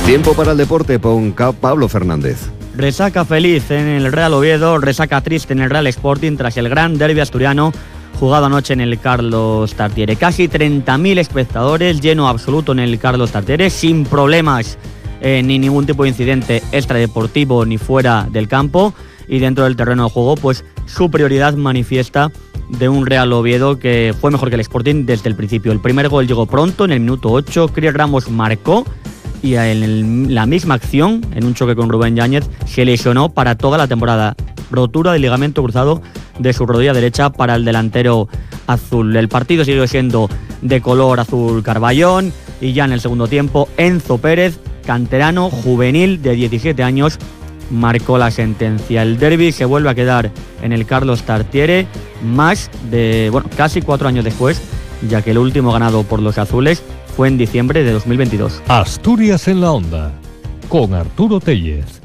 Tiempo para el deporte con Pablo Fernández. Resaca feliz en el Real Oviedo, resaca triste en el Real Sporting tras el gran derbi asturiano jugado anoche en el Carlos Tartiere. Casi 30.000 espectadores, lleno absoluto en el Carlos Tartiere, sin problemas ni ningún tipo de incidente extradeportivo ni fuera del campo, y dentro del terreno de juego pues superioridad manifiesta de un Real Oviedo que fue mejor que el Sporting desde el principio. El primer gol llegó pronto, en el minuto 8, Cris Ramos marcó, y en la misma acción, en un choque con Rubén Yáñez, se lesionó para toda la temporada. Rotura del ligamento cruzado de su rodilla derecha para el delantero azul. El partido sigue siendo de color azul carballón, y ya en el segundo tiempo Enzo Pérez, canterano juvenil de 17 años, marcó la sentencia. El derbi se vuelve a quedar en el Carlos Tartiere casi 4 años después, ya que el último ganado por los azules fue en diciembre de 2022. Asturias en la Onda, con Arturo Tellez.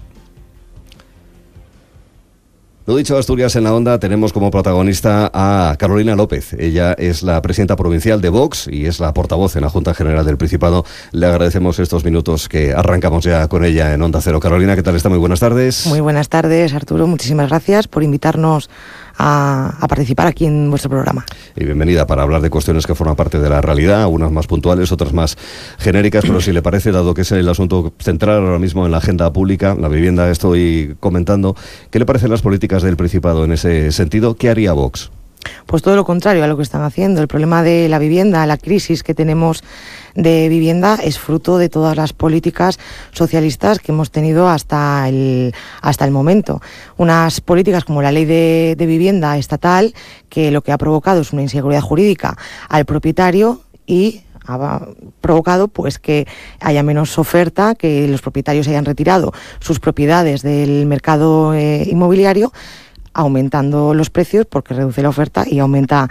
Lo dicho, Asturias en la Onda, tenemos como protagonista a Carolina López. Ella es la presidenta provincial de Vox y es la portavoz en la Junta General del Principado. Le agradecemos estos minutos que arrancamos ya con ella en Onda Cero. Carolina, ¿qué tal está? Muy buenas tardes. Muy buenas tardes, Arturo. Muchísimas gracias por invitarnos a participar aquí en vuestro programa. Y bienvenida para hablar de cuestiones que forman parte de la realidad, unas más puntuales, otras más genéricas, pero si le parece, dado que es el asunto central ahora mismo en la agenda pública, la vivienda estoy comentando, ¿qué le parecen las políticas del Principado en ese sentido? ¿Qué haría Vox? Pues todo lo contrario a lo que están haciendo. El problema de la vivienda, la crisis que tenemos de vivienda, es fruto de todas las políticas socialistas que hemos tenido hasta el momento. Unas políticas como la ley de vivienda estatal, que lo que ha provocado es una inseguridad jurídica al propietario y ha provocado pues que haya menos oferta, que los propietarios hayan retirado sus propiedades del mercado inmobiliario, aumentando los precios porque reduce la oferta y aumenta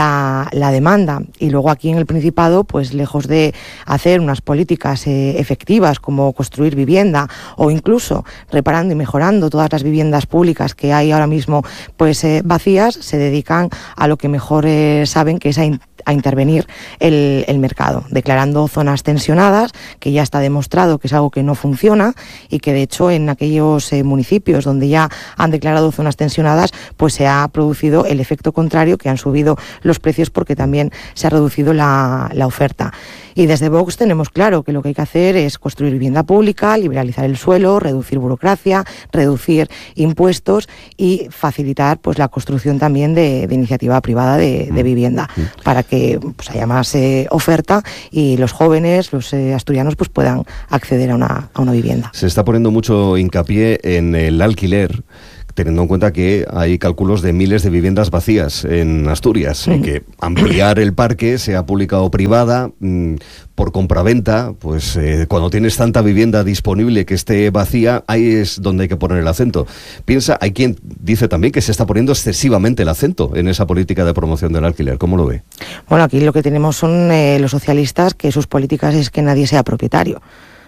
la demanda. Y luego aquí en el Principado, pues lejos de hacer unas políticas efectivas como construir vivienda o incluso reparando y mejorando todas las viviendas públicas que hay ahora mismo pues vacías, se dedican a lo que mejor saben, que es a intervenir el mercado, declarando zonas tensionadas, que ya está demostrado que es algo que no funciona y que de hecho en aquellos municipios donde ya han declarado zonas tensionadas, pues se ha producido el efecto contrario, que han subido los precios porque también se ha reducido la oferta. Y desde Vox tenemos claro que lo que hay que hacer es construir vivienda pública, liberalizar el suelo, reducir burocracia, reducir impuestos y facilitar pues la construcción también de iniciativa privada de vivienda, para que pues haya más oferta y los jóvenes, los asturianos, pues puedan acceder a una vivienda. Se está poniendo mucho hincapié en el alquiler, teniendo en cuenta que hay cálculos de miles de viviendas vacías en Asturias, y que ampliar el parque, sea pública o privada, por compraventa, pues cuando tienes tanta vivienda disponible que esté vacía, ahí es donde hay que poner el acento. Hay quien dice también que se está poniendo excesivamente el acento en esa política de promoción del alquiler. ¿Cómo lo ve? Bueno, aquí lo que tenemos son los socialistas, que sus políticas es que nadie sea propietario.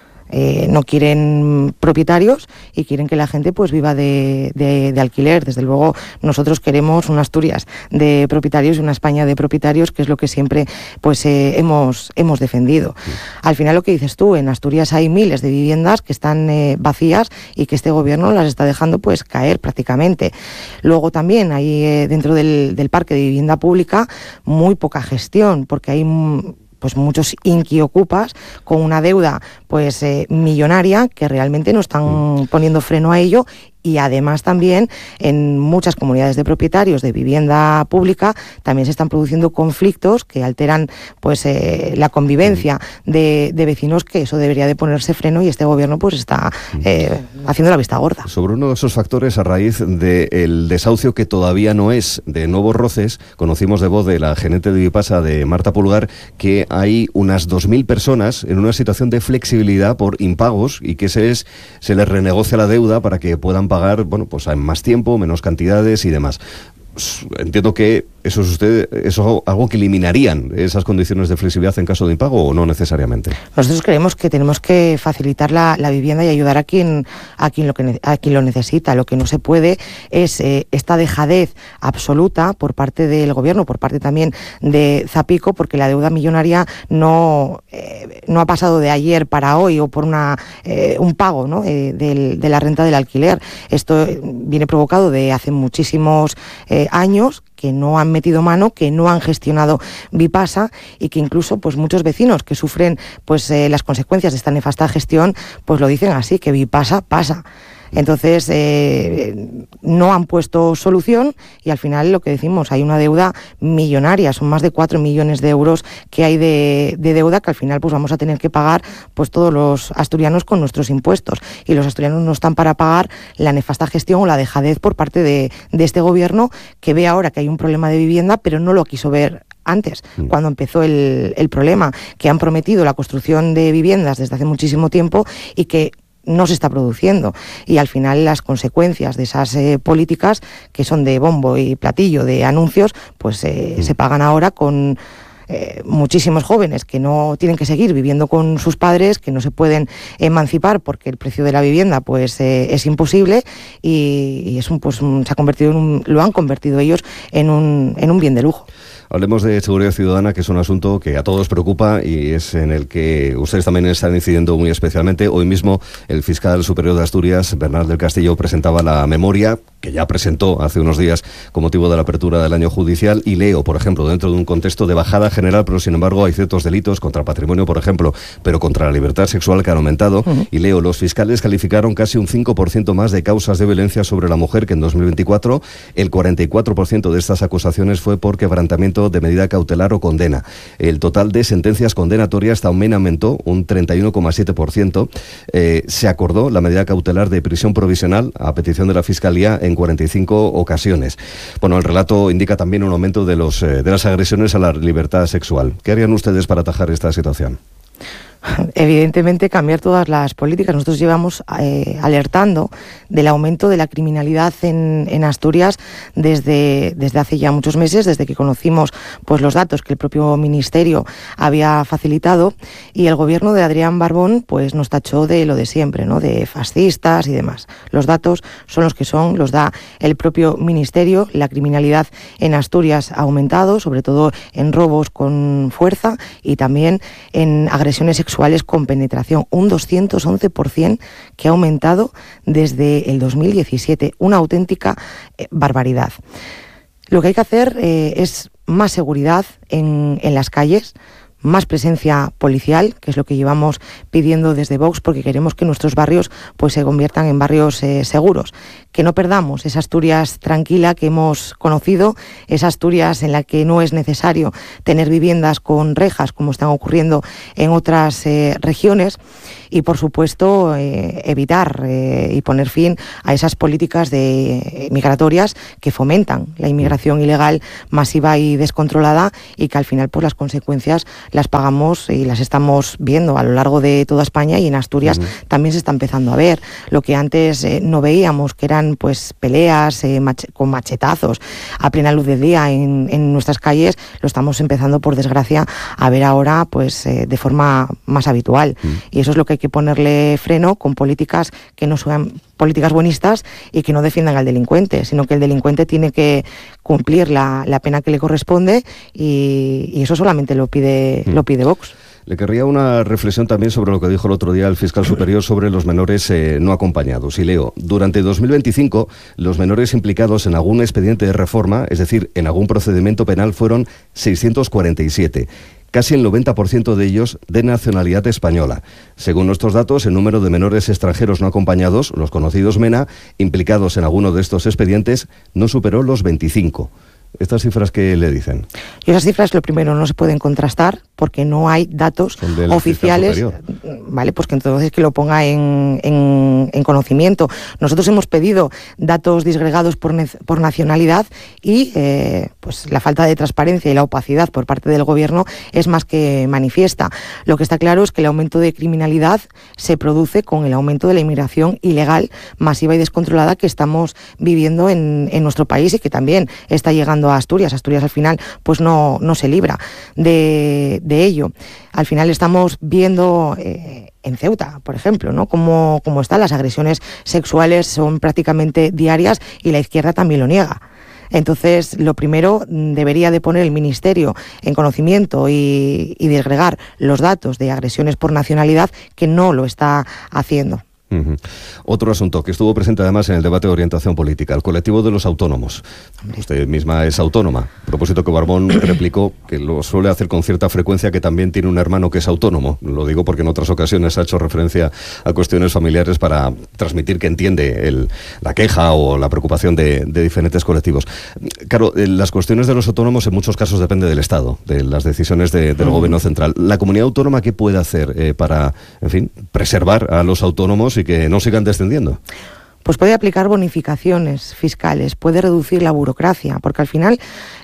No quieren propietarios y quieren que la gente pues viva de alquiler. Desde luego nosotros queremos una Asturias de propietarios y una España de propietarios, que es lo que siempre pues hemos defendido. Sí. Al final, lo que dices tú, en Asturias hay miles de viviendas que están vacías y que este gobierno las está dejando pues caer prácticamente. Luego también hay dentro del parque de vivienda pública muy poca gestión, porque hay pues muchos inquiocupas con una deuda pues millonaria, que realmente no están poniendo freno a ello. Y además también en muchas comunidades de propietarios de vivienda pública también se están produciendo conflictos que alteran pues la convivencia de vecinos, que eso debería de ponerse freno, y este gobierno pues está haciendo la vista gorda. Sobre uno de esos factores, a raíz del desahucio que todavía no es de Nuevos Roces, conocimos de voz de la gerente de Vipasa, de Marta Pulgar, que hay unas 2.000 personas en una situación de flexibilidad por impagos, y que se les renegocia la deuda para que puedan pagar, bueno, pues en más tiempo, menos cantidades y demás. entiendo que eso es algo que eliminarían esas condiciones de flexibilidad en caso de impago, o no necesariamente. Nosotros creemos que tenemos que facilitar la vivienda y ayudar a quien lo necesita. Lo que no se puede es esta dejadez absoluta por parte del gobierno, por parte también de Zapico, porque la deuda millonaria no ha pasado de ayer para hoy o por un pago, ¿no?, de la renta del alquiler. Esto viene provocado de hace muchísimos años, que no han metido mano, que no han gestionado Vipasa y que incluso pues muchos vecinos que sufren pues las consecuencias de esta nefasta gestión pues lo dicen así, que Vipasa pasa. Entonces no han puesto solución y al final lo que decimos, hay una deuda millonaria, son más de 4 millones de euros que hay de deuda que al final pues vamos a tener que pagar pues todos los asturianos con nuestros impuestos, y los asturianos no están para pagar la nefasta gestión o la dejadez por parte de este gobierno, que ve ahora que hay un problema de vivienda pero no lo quiso ver antes, cuando empezó el problema, que han prometido la construcción de viviendas desde hace muchísimo tiempo y que no se está produciendo, y al final las consecuencias de esas políticas, que son de bombo y platillo de anuncios, pues se pagan ahora con muchísimos jóvenes que no tienen que seguir viviendo con sus padres, que no se pueden emancipar porque el precio de la vivienda pues es imposible, y es se ha convertido lo han convertido ellos en un bien de lujo. Hablemos de seguridad ciudadana, que es un asunto que a todos preocupa y es en el que ustedes también están incidiendo muy especialmente. Hoy mismo el fiscal superior de Asturias, Bernal del Castillo, presentaba la memoria que ya presentó hace unos días con motivo de la apertura del año judicial, y leo, por ejemplo, dentro de un contexto de bajada general, pero sin embargo hay ciertos delitos contra patrimonio, por ejemplo, pero contra la libertad sexual que han aumentado, y leo, los fiscales calificaron casi un 5% más de causas de violencia sobre la mujer que en 2024, el 44% de estas acusaciones fue por quebrantamiento de medida cautelar o condena. El total de sentencias condenatorias también aumentó un 31,7%. Se acordó la medida cautelar de prisión provisional a petición de la Fiscalía en 45 ocasiones. Bueno, el relato indica también un aumento de las agresiones a la libertad sexual. ¿Qué harían ustedes para atajar esta situación? Evidentemente cambiar todas las políticas. Nosotros llevamos alertando del aumento de la criminalidad en Asturias desde hace ya muchos meses, desde que conocimos pues los datos que el propio Ministerio había facilitado, y el gobierno de Adrián Barbón pues nos tachó de lo de siempre, ¿no?, de fascistas y demás. Los datos son los que son, los da el propio Ministerio. La criminalidad en Asturias ha aumentado, sobre todo en robos con fuerza y también en agresiones sexuales con penetración, un 211% que ha aumentado desde el 2017, una auténtica barbaridad. Lo que hay que hacer es más seguridad en las calles, más presencia policial, que es lo que llevamos pidiendo desde Vox, porque queremos que nuestros barrios pues se conviertan en barrios seguros, que no perdamos esa Asturias tranquila que hemos conocido, esa Asturias en la que no es necesario tener viviendas con rejas como están ocurriendo en otras regiones, y por supuesto evitar y poner fin a esas políticas migratorias que fomentan la inmigración ilegal masiva y descontrolada, y que al final pues las consecuencias las pagamos y las estamos viendo a lo largo de toda España, y en Asturias también se está empezando a ver. Lo que antes no veíamos, que eran pues peleas con machetazos a plena luz del día en nuestras calles, lo estamos empezando, por desgracia, a ver ahora pues de forma más habitual. Y eso es lo que hay que ponerle freno, con políticas que no sean políticas buenistas y que no defiendan al delincuente, sino que el delincuente tiene que cumplir la pena que le corresponde, y eso solamente lo pide Vox. Le querría una reflexión también sobre lo que dijo el otro día el fiscal superior sobre los menores no acompañados. Y leo, durante 2025 los menores implicados en algún expediente de reforma, es decir, en algún procedimiento penal, fueron 647. Casi el 90% de ellos de nacionalidad española. Según nuestros datos, el número de menores extranjeros no acompañados, los conocidos MENA, implicados en alguno de estos expedientes, no superó los 25. ¿Estas cifras qué le dicen? Y esas cifras, lo primero, no se pueden contrastar porque no hay datos oficiales. vale, pues que entonces que lo ponga en conocimiento. Nosotros hemos pedido datos disgregados por nacionalidad y pues la falta de transparencia y la opacidad por parte del gobierno es más que manifiesta. Lo que está claro es que el aumento de criminalidad se produce con el aumento de la inmigración ilegal, masiva y descontrolada que estamos viviendo en nuestro país y que también está llegando a Asturias. Asturias al final pues no se libra de ello. Al final estamos viendo en Ceuta, por ejemplo, ¿no? Cómo están las agresiones sexuales, son prácticamente diarias y la izquierda también lo niega. Entonces, lo primero debería de poner el Ministerio en conocimiento y disgregar los datos de agresiones por nacionalidad, que no lo está haciendo. Uh-huh. Otro asunto que estuvo presente además en el debate de orientación política, el colectivo de los autónomos. Usted misma es autónoma. A propósito que Barbón replicó que lo suele hacer con cierta frecuencia, que también tiene un hermano que es autónomo. Lo digo porque en otras ocasiones ha hecho referencia a cuestiones familiares para transmitir que entiende la queja o la preocupación de diferentes colectivos. Claro, las cuestiones de los autónomos en muchos casos depende del Estado, de las decisiones del gobierno central. ¿La comunidad autónoma qué puede hacer para, en fin, preservar a los autónomos y que no sigan descendiendo? Pues puede aplicar bonificaciones fiscales, puede reducir la burocracia, porque al final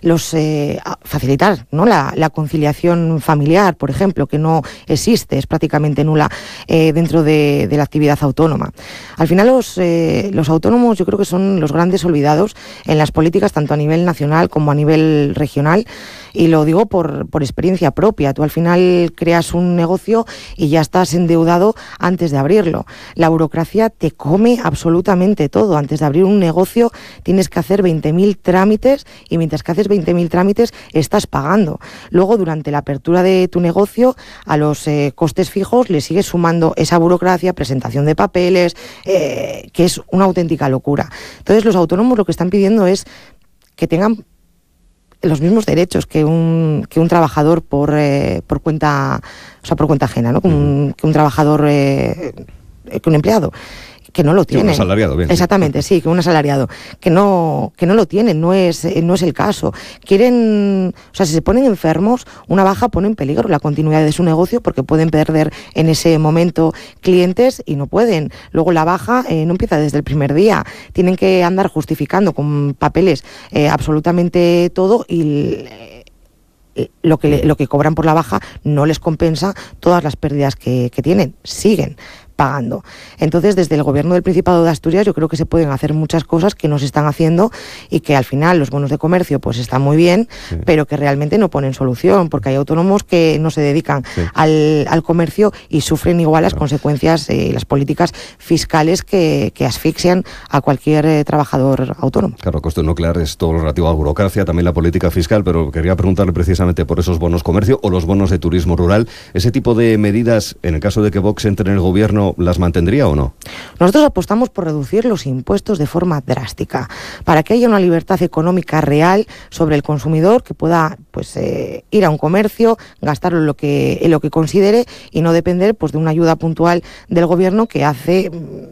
facilitar, ¿no?, la conciliación familiar, por ejemplo, que no existe, es prácticamente nula dentro de la actividad autónoma. Al final los autónomos yo creo que son los grandes olvidados en las políticas, tanto a nivel nacional como a nivel regional, y lo digo por experiencia propia. Tú al final creas un negocio y ya estás endeudado antes de abrirlo. La burocracia te come absolutamente todo. Antes de abrir un negocio tienes que hacer 20.000 trámites y mientras que haces 20.000 trámites estás pagando. Luego, durante la apertura de tu negocio, a los costes fijos le sigues sumando esa burocracia, presentación de papeles, que es una auténtica locura. Entonces, los autónomos lo que están pidiendo es que tengan los mismos derechos que un trabajador por cuenta, o sea, por cuenta ajena, ¿no? Que un trabajador, que un empleado, que no lo tienen. Un asalariado, bien. Exactamente, sí, que un asalariado, que no lo tienen, no es el caso. Quieren, o sea, si se ponen enfermos, una baja pone en peligro la continuidad de su negocio porque pueden perder en ese momento clientes y no pueden. Luego la baja no empieza desde el primer día. Tienen que andar justificando con papeles absolutamente todo y lo que cobran por la baja no les compensa todas las pérdidas que tienen. Siguen pagando. Entonces, desde el Gobierno del Principado de Asturias yo creo que se pueden hacer muchas cosas que no se están haciendo y que al final los bonos de comercio pues están muy bien, sí, pero que realmente no ponen solución, porque hay autónomos que no se dedican, sí, al comercio y sufren igual las consecuencias, las políticas fiscales que asfixian a cualquier trabajador autónomo. Claro, cuestión nuclear es todo lo relativo a la burocracia, también la política fiscal, pero quería preguntarle precisamente por esos bonos comercio o los bonos de turismo rural. ¿Ese tipo de medidas, en el caso de que Vox entre en el gobierno, las mantendría o no? Nosotros apostamos por reducir los impuestos de forma drástica, para que haya una libertad económica real sobre el consumidor, que pueda pues ir a un comercio, gastarlo en lo que considere y no depender pues de una ayuda puntual del gobierno que hace,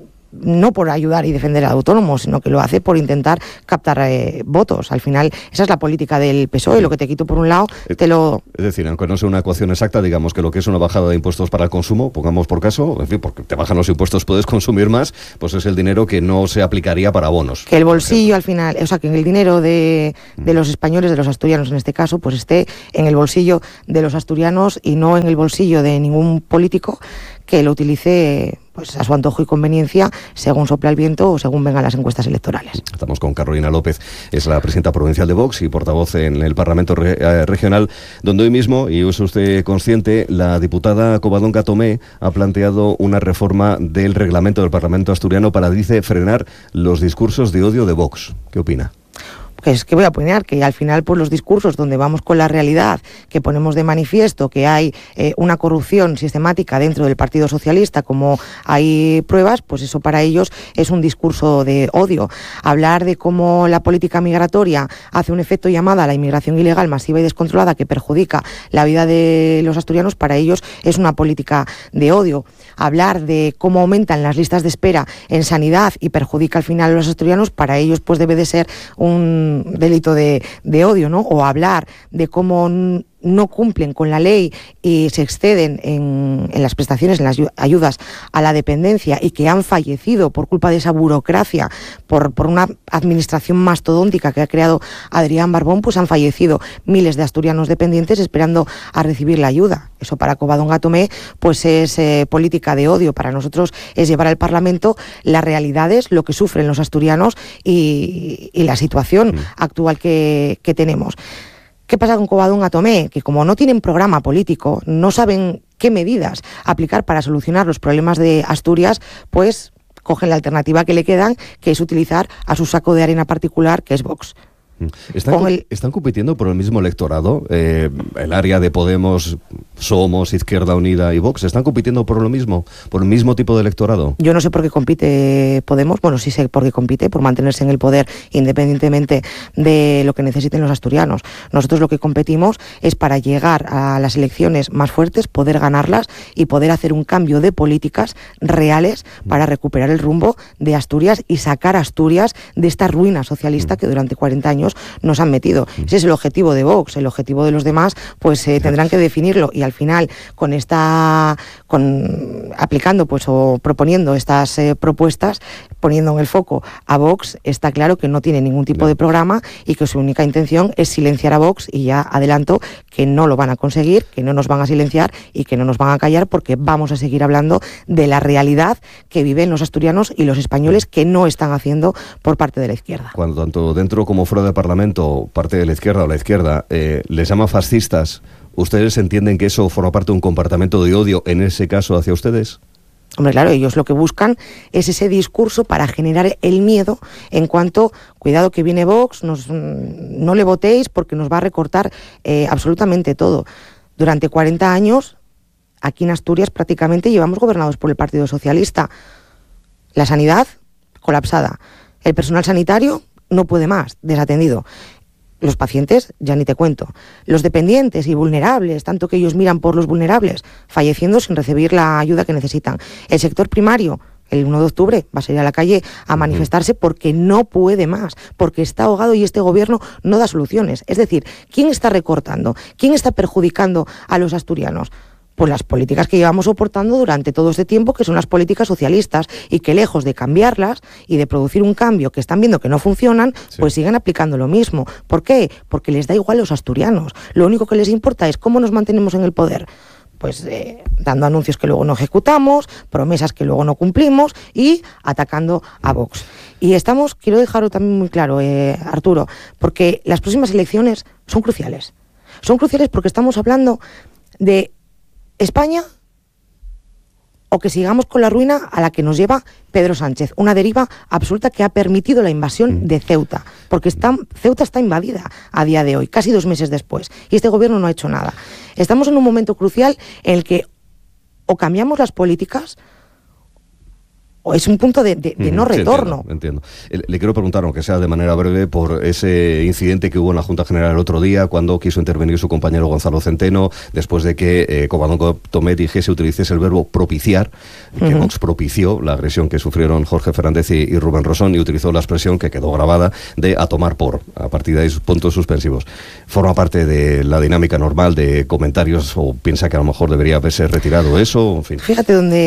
no por ayudar y defender al autónomo, sino que lo hace por intentar captar votos. Al final, esa es la política del PSOE, lo que te quito por un lado, te lo... Es decir, aunque no sea una ecuación exacta, digamos que lo que es una bajada de impuestos para el consumo, pongamos por caso, en fin, porque te bajan los impuestos, puedes consumir más, pues es el dinero que no se aplicaría para bonos. Que el bolsillo al final, o sea, que el dinero de los españoles, de los asturianos en este caso, pues esté en el bolsillo de los asturianos y no en el bolsillo de ningún político que lo utilice pues a su antojo y conveniencia según sopla el viento o según vengan las encuestas electorales. Estamos con Carolina López, es la presidenta provincial de Vox y portavoz en el Parlamento Regional, donde hoy mismo, y es usted consciente, la diputada Covadonga Tomé ha planteado una reforma del reglamento del Parlamento asturiano para, dice, frenar los discursos de odio de Vox. ¿Qué opina? Pues que voy a opinar, que al final pues los discursos donde vamos con la realidad, que ponemos de manifiesto que hay una corrupción sistemática dentro del Partido Socialista, como hay pruebas, pues eso para ellos es un discurso de odio. Hablar de cómo la política migratoria hace un efecto llamada a la inmigración ilegal masiva y descontrolada que perjudica la vida de los asturianos, para ellos es una política de odio. Hablar de cómo aumentan las listas de espera en sanidad y perjudica al final a los asturianos, para ellos pues debe de ser un delito de odio, ¿no? O hablar de cómo no cumplen con la ley y se exceden en las prestaciones, en las ayudas a la dependencia, y que han fallecido por culpa de esa burocracia, por una administración mastodóntica que ha creado Adrián Barbón, pues han fallecido miles de asturianos dependientes esperando a recibir la ayuda. Eso para Covadonga Tomé pues es política de odio. Para nosotros es llevar al Parlamento las realidades, lo que sufren los asturianos y la situación actual que tenemos. ¿Qué pasa con Covadonga Tomé? Que como no tienen programa político, no saben qué medidas aplicar para solucionar los problemas de Asturias, pues cogen la alternativa que le quedan, que es utilizar a su saco de arena particular, que es Vox. ¿Están compitiendo por el mismo electorado? El área de Podemos, Somos, Izquierda Unida y Vox, ¿están compitiendo por lo mismo? ¿Por el mismo tipo de electorado? Yo no sé por qué compite Podemos, bueno, sí sé por qué compite, por mantenerse en el poder independientemente de lo que necesiten los asturianos. Nosotros lo que competimos es para llegar a las elecciones más fuertes, poder ganarlas y poder hacer un cambio de políticas reales para recuperar el rumbo de Asturias y sacar a Asturias de esta ruina socialista que durante 40 años nos han metido. Ese es el objetivo de Vox. El objetivo de los demás pues tendrán que definirlo, y al final aplicando pues o proponiendo estas propuestas, poniendo en el foco a Vox, está claro que no tiene ningún tipo de programa y que su única intención es silenciar a Vox, y ya adelanto que no lo van a conseguir, que no nos van a silenciar y que no nos van a callar, porque vamos a seguir hablando de la realidad que viven los asturianos y los españoles, que no están haciendo por parte de la izquierda. Cuando tanto dentro como fuera del Parlamento, parte de la izquierda o la izquierda, les llama fascistas, ¿ustedes entienden que eso forma parte de un comportamiento de odio, en ese caso, hacia ustedes? Hombre, claro, ellos lo que buscan es ese discurso para generar el miedo en cuanto, cuidado que viene Vox, no le votéis porque nos va a recortar absolutamente todo. Durante 40 años, aquí en Asturias prácticamente llevamos gobernados por el Partido Socialista. La sanidad colapsada, el personal sanitario no puede más, desatendido. Los pacientes, ya ni te cuento. Los dependientes y vulnerables, tanto que ellos miran por los vulnerables, falleciendo sin recibir la ayuda que necesitan. El sector primario, el 1 de octubre, va a salir a la calle a manifestarse porque no puede más, porque está ahogado y este gobierno no da soluciones. Es decir, ¿quién está recortando? ¿Quién está perjudicando a los asturianos? Pues las políticas que llevamos soportando durante todo este tiempo, que son las políticas socialistas, y que lejos de cambiarlas y de producir un cambio que están viendo que no funcionan, pues siguen aplicando lo mismo. ¿Por qué? Porque les da igual a los asturianos. Lo único que les importa es cómo nos mantenemos en el poder. Pues dando anuncios que luego no ejecutamos, promesas que luego no cumplimos y atacando a Vox. Y quiero dejarlo también muy claro, Arturo, porque las próximas elecciones son cruciales. Son cruciales porque estamos hablando de España, o que sigamos con la ruina a la que nos lleva Pedro Sánchez, una deriva absoluta que ha permitido la invasión de Ceuta, porque Ceuta está invadida a día de hoy, casi 2 meses después, y este gobierno no ha hecho nada. Estamos en un momento crucial en el que o cambiamos las políticas o es un punto de no retorno. Sí, entiendo. Le quiero preguntar, aunque sea de manera breve, por ese incidente que hubo en la Junta General el otro día, cuando quiso intervenir su compañero Gonzalo Centeno, después de que Covadonga Tomé utilicese el verbo propiciar, que Vox propició la agresión que sufrieron Jorge Fernández y Rubén Rosón, y utilizó la expresión que quedó grabada de a tomar por, a partir de ahí puntos suspensivos. ¿Forma parte de la dinámica normal de comentarios o piensa que a lo mejor debería haberse retirado eso? En fin. Fíjate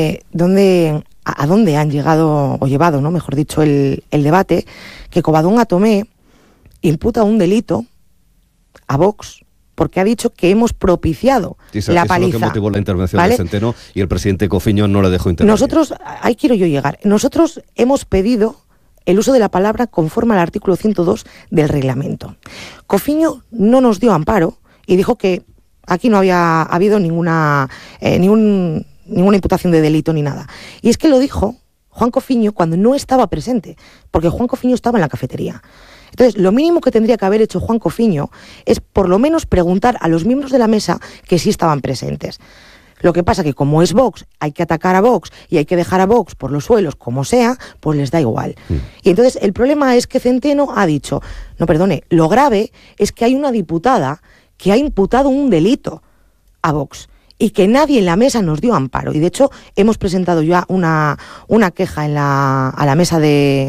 a dónde han llegado, o llevado, ¿no? Mejor dicho, el debate, que Covadonga Tomé imputa un delito a Vox porque ha dicho que hemos propiciado la paliza. Eso es lo que motivó la intervención, ¿vale?, de Centeno, y el presidente Cofiño no le dejó intervenir. Nosotros, ahí quiero yo llegar, nosotros hemos pedido el uso de la palabra conforme al artículo 102 del reglamento. Cofiño no nos dio amparo y dijo que aquí no había habido ninguna imputación de delito ni nada. Y es que lo dijo Juan Cofiño cuando no estaba presente, porque Juan Cofiño estaba en la cafetería. Entonces, lo mínimo que tendría que haber hecho Juan Cofiño es por lo menos preguntar a los miembros de la mesa que sí estaban presentes. Lo que pasa que como es Vox, hay que atacar a Vox y hay que dejar a Vox por los suelos como sea, pues les da igual. Y entonces el problema es que Centeno ha dicho, no, perdone, lo grave es que hay una diputada que ha imputado un delito a Vox y que nadie en la mesa nos dio amparo. Y de hecho hemos presentado ya una queja a la mesa de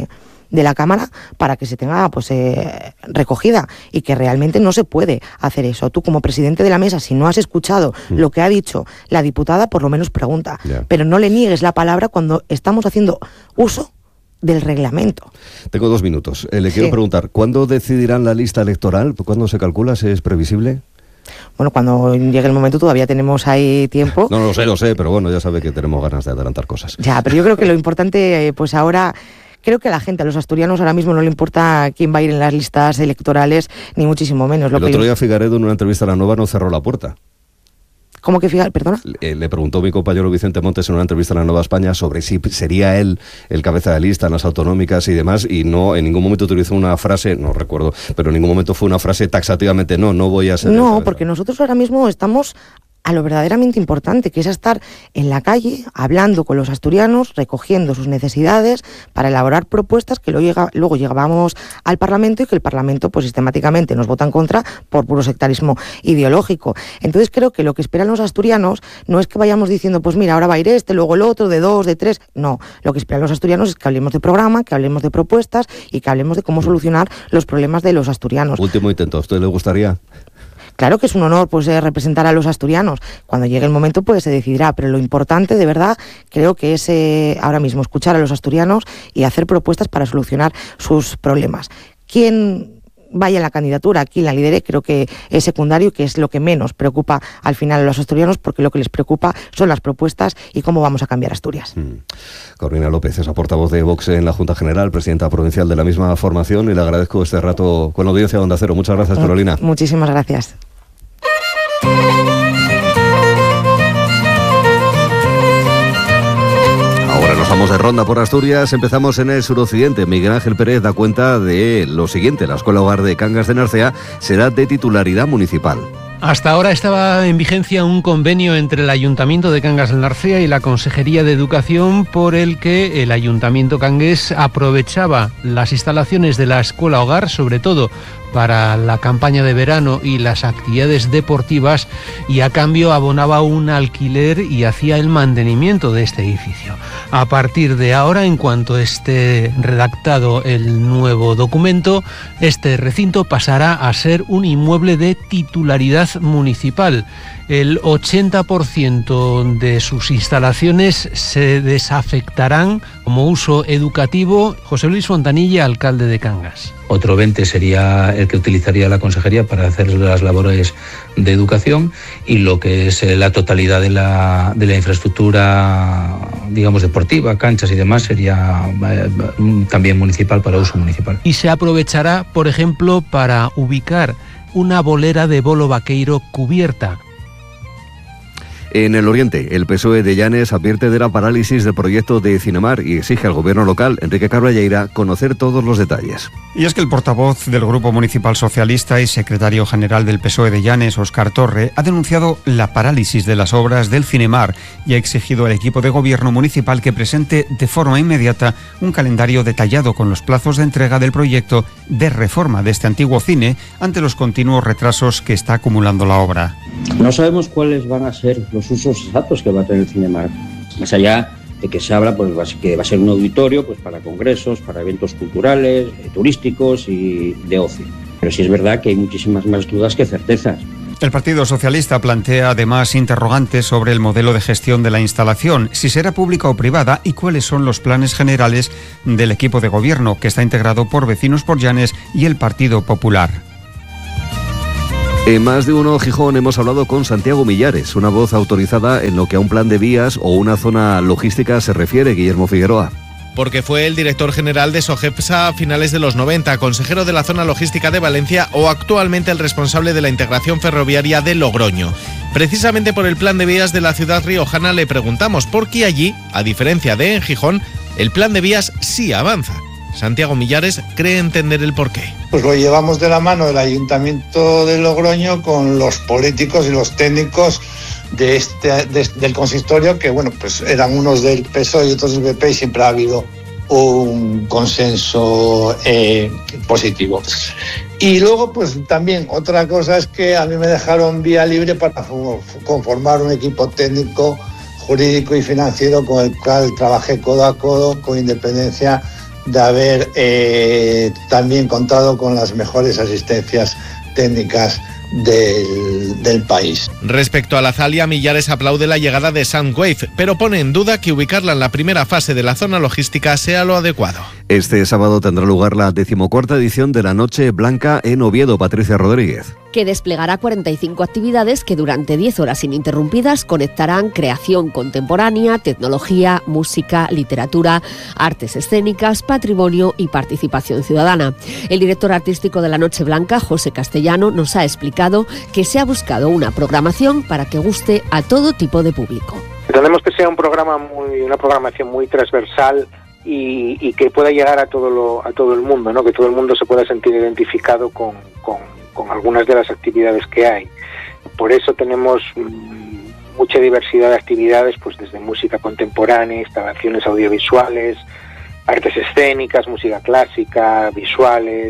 de la Cámara para que se tenga pues recogida, y que realmente no se puede hacer eso. Tú, como presidente de la mesa, si no has escuchado lo que ha dicho la diputada, por lo menos pregunta, pero no le niegues la palabra cuando estamos haciendo uso del reglamento. Tengo 2 minutos. Le quiero preguntar, ¿cuándo decidirán la lista electoral? ¿Cuándo se calcula? ¿Es previsible? Bueno, cuando llegue el momento todavía tenemos ahí tiempo. No, lo sé, pero bueno, ya sabe que tenemos ganas de adelantar cosas. Ya, pero yo creo que lo importante, pues ahora... Creo que a la gente, a los asturianos, ahora mismo no le importa quién va a ir en las listas electorales, ni muchísimo menos. El otro día Figaredo, en una entrevista a La Nueva, no cerró la puerta. ¿Cómo que Figaredo? Perdona. Le preguntó mi compañero Vicente Montes en una entrevista a La Nueva España sobre si sería él el cabeza de lista en las autonómicas y demás, y no, en ningún momento utilizó una frase, no recuerdo, pero en ningún momento fue una frase taxativamente, no voy a ser... No, porque nosotros ahora mismo estamos a lo verdaderamente importante, que es estar en la calle, hablando con los asturianos, recogiendo sus necesidades para elaborar propuestas que luego llevábamos al Parlamento, y que el Parlamento pues sistemáticamente nos vota en contra por puro sectarismo ideológico. Entonces creo que lo que esperan los asturianos no es que vayamos diciendo, pues mira, ahora va a ir este, luego el otro, de 2, de 3... No, lo que esperan los asturianos es que hablemos de programa, que hablemos de propuestas y que hablemos de cómo solucionar los problemas de los asturianos. Último intento, ¿a usted le gustaría? Claro que es un honor pues representar a los asturianos. Cuando llegue el momento pues se decidirá, pero lo importante de verdad creo que es ahora mismo escuchar a los asturianos y hacer propuestas para solucionar sus problemas. ¿Quién vaya en la candidatura, quién la lidere, creo que es secundario, que es lo que menos preocupa al final a los asturianos, porque lo que les preocupa son las propuestas y cómo vamos a cambiar Asturias. Carolina López es la portavoz de Vox en la Junta General, presidenta provincial de la misma formación, y le agradezco este rato con la audiencia de Onda Cero. Muchas gracias, Carolina. Muchísimas gracias. Ahora nos vamos de ronda por Asturias. Empezamos en el suroccidente. Miguel Ángel Pérez da cuenta de lo siguiente: la Escuela Hogar de Cangas de Narcea será de titularidad municipal. Hasta ahora estaba en vigencia un convenio entre el Ayuntamiento de Cangas de Narcea y la Consejería de Educación, por el que el Ayuntamiento cangués aprovechaba las instalaciones de la Escuela Hogar, sobre todo para la campaña de verano y las actividades deportivas, y a cambio abonaba un alquiler y hacía el mantenimiento de este edificio. A partir de ahora, en cuanto esté redactado el nuevo documento, este recinto pasará a ser un inmueble de titularidad municipal. El 80% de sus instalaciones se desafectarán como uso educativo. José Luis Fontanilla, alcalde de Cangas. Otro 20 sería el que utilizaría la consejería para hacer las labores de educación, y lo que es la totalidad de la infraestructura, digamos, deportiva, canchas y demás, sería también municipal, para uso municipal. Y se aprovechará, por ejemplo, para ubicar una bolera de bolo vaqueiro cubierta. En el oriente, el PSOE de Llanes advierte de la parálisis del proyecto de Cinemar y exige al gobierno local, Enrique Carballeira, conocer todos los detalles. Y es que el portavoz del Grupo Municipal Socialista y secretario general del PSOE de Llanes, Óscar Torre, ha denunciado la parálisis de las obras del Cinemar y ha exigido al equipo de gobierno municipal que presente de forma inmediata un calendario detallado con los plazos de entrega del proyecto de reforma de este antiguo cine ante los continuos retrasos que está acumulando la obra. No sabemos cuáles van a ser los usos exactos que va a tener el Cinemar, más allá de que se habla pues que va a ser un auditorio pues para congresos, para eventos culturales, turísticos y de ocio. Pero sí es verdad que hay muchísimas más dudas que certezas. El Partido Socialista plantea además interrogantes sobre el modelo de gestión de la instalación, si será pública o privada, y cuáles son los planes generales del equipo de gobierno, que está integrado por Vecinos por Llanes y el Partido Popular. En Más de Uno Gijón hemos hablado con Santiago Millares, una voz autorizada en lo que a un plan de vías o una zona logística se refiere. Guillermo Figueroa. Porque fue el director general de SOGEPSA a finales de los 90, consejero de la zona logística de Valencia o actualmente el responsable de la integración ferroviaria de Logroño. Precisamente por el plan de vías de la ciudad riojana le preguntamos por qué allí, a diferencia de en Gijón, el plan de vías sí avanza. Santiago Millares cree entender el porqué. Pues lo llevamos de la mano del Ayuntamiento de Logroño con los políticos y los técnicos del consistorio, que bueno, pues eran unos del PSOE y otros del PP, y siempre ha habido un consenso positivo. Y luego pues también otra cosa es que a mí me dejaron vía libre para conformar un equipo técnico, jurídico y financiero con el cual trabajé codo a codo, con independencia de haber también contado con las mejores asistencias técnicas del país. Respecto a la Thalia, Millares aplaude la llegada de Soundwave, pero pone en duda que ubicarla en la primera fase de la zona logística sea lo adecuado. Este sábado tendrá lugar la 14ª edición de la Noche Blanca en Oviedo. Patricia Rodríguez. Que desplegará 45 actividades que durante 10 horas ininterrumpidas conectarán creación contemporánea, tecnología, música, literatura, artes escénicas, patrimonio y participación ciudadana. El director artístico de la Noche Blanca, José Castellano, nos ha explicado que se ha buscado una programación para que guste a todo tipo de público. Entendemos que sea una programación muy transversal y que pueda llegar a todo el mundo, ¿no? Que todo el mundo se pueda sentir identificado con algunas de las actividades que hay. Por eso tenemos mucha diversidad de actividades, pues desde música contemporánea, instalaciones audiovisuales, artes escénicas, música clásica, visuales,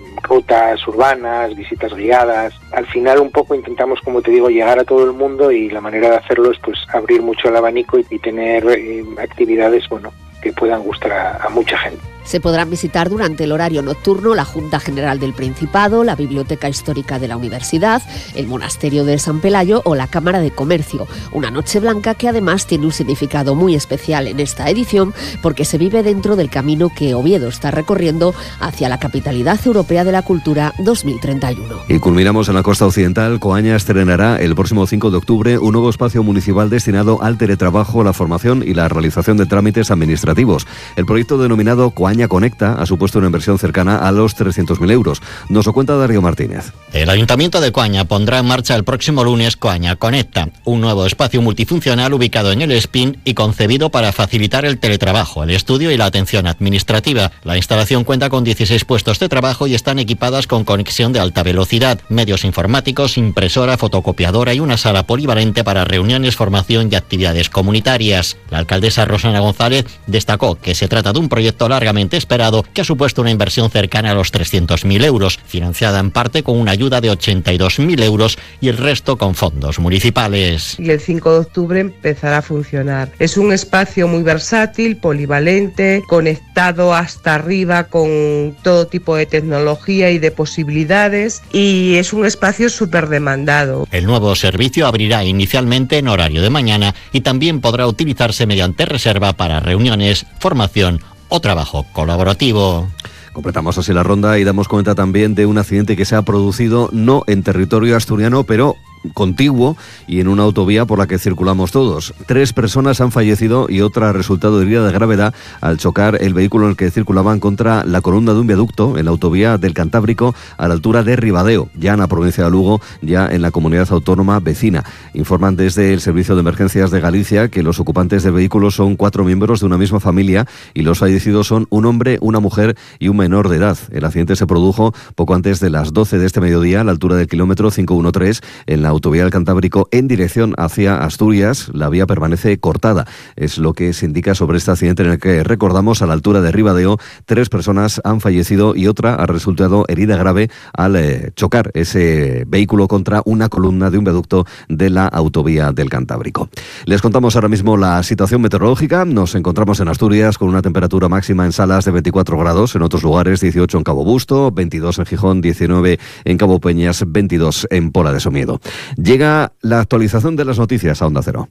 rutas urbanas, visitas guiadas. Al final un poco intentamos, como te digo, llegar a todo el mundo, y la manera de hacerlo es pues abrir mucho el abanico y tener actividades, bueno, que puedan gustar a mucha gente. Se podrán visitar durante el horario nocturno la Junta General del Principado, la Biblioteca Histórica de la Universidad, el Monasterio de San Pelayo o la Cámara de Comercio. Una Noche Blanca que además tiene un significado muy especial en esta edición porque se vive dentro del camino que Oviedo está recorriendo hacia la Capitalidad Europea de la Cultura 2031. Y culminamos en la costa occidental. Coaña estrenará el próximo 5 de octubre un nuevo espacio municipal destinado al teletrabajo, la formación y la realización de trámites administrativos. El proyecto denominado Coaña Conecta ha supuesto una inversión cercana a los 300.000 euros. Nos lo cuenta Darío Martínez. El Ayuntamiento de Coaña pondrá en marcha el próximo lunes Coaña Conecta, un nuevo espacio multifuncional ubicado en el Espín y concebido para facilitar el teletrabajo, el estudio y la atención administrativa. La instalación cuenta con 16 puestos de trabajo y están equipadas con conexión de alta velocidad, medios informáticos, impresora, fotocopiadora y una sala polivalente para reuniones, formación y actividades comunitarias. La alcaldesa Rosana González destacó que se trata de un proyecto largamente esperado que ha supuesto una inversión cercana a los 300.000 euros, financiada en parte con una ayuda de 82.000 euros y el resto con fondos municipales. Y el 5 de octubre empezará a funcionar. Es un espacio muy versátil, polivalente, conectado hasta arriba con todo tipo de tecnología y de posibilidades, y es un espacio súper demandado. El nuevo servicio abrirá inicialmente en horario de mañana y también podrá utilizarse mediante reserva para reuniones, formación o trabajo colaborativo. Completamos así la ronda y damos cuenta también de un accidente que se ha producido no en territorio asturiano, pero contiguo y en una autovía por la que circulamos todos. 3 personas han fallecido y otra ha resultado herida de gravedad al chocar el vehículo en el que circulaban contra la columna de un viaducto en la autovía del Cantábrico a la altura de Ribadeo, ya en la provincia de Lugo, ya en la comunidad autónoma vecina. Informan desde el Servicio de Emergencias de Galicia que los ocupantes del vehículo son 4 miembros de una misma familia y los fallecidos son un hombre, una mujer y un menor de edad. El accidente se produjo poco antes de las 12 de este mediodía a la altura del kilómetro 513 en la autovía del Cantábrico en dirección hacia Asturias. La vía permanece cortada. Es lo que se indica sobre este accidente en el que, recordamos, a la altura de Ribadeo, 3 personas han fallecido y otra ha resultado herida grave al chocar ese vehículo contra una columna de un viaducto de la autovía del Cantábrico. Les contamos ahora mismo la situación meteorológica. Nos encontramos en Asturias con una temperatura máxima en Salas de 24 grados, en otros lugares 18 en Cabo Busto, 22 en Gijón, 19 en Cabo Peñas, 22 en Pola de Somiedo. Llega la actualización de las noticias a Onda Cero.